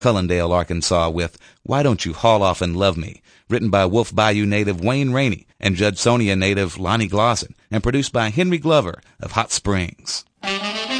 Cullendale, Arkansas with Why Don't You Haul Off and Love Me, written by Wolf Bayou native Wayne Rainey and Judsonia native Lonnie Glosson, and produced by Henry Glover of Hot Springs.